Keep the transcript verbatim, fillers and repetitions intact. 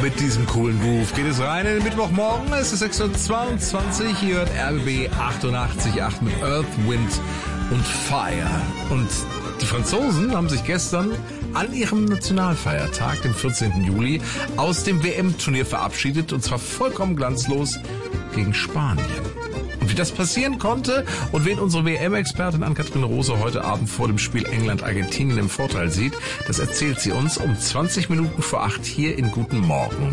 mit diesem coolen Groove geht es rein in den Mittwochmorgen. Es ist sechs Uhr zweiundzwanzig. Hier hört R B B achtundachtzig Komma acht mit Earth, Wind und Fire. Und die Franzosen haben sich gestern an ihrem Nationalfeiertag, dem vierzehnten Juli, aus dem W M-Turnier verabschiedet. Und zwar vollkommen glanzlos gegen Spanien. Und wie das passieren konnte und wen unsere W M-Expertin Ann-Kathrin Rose heute Abend vor dem Spiel England-Argentinien im Vorteil sieht, das erzählt sie uns um zwanzig Minuten vor acht hier in Guten Morgen.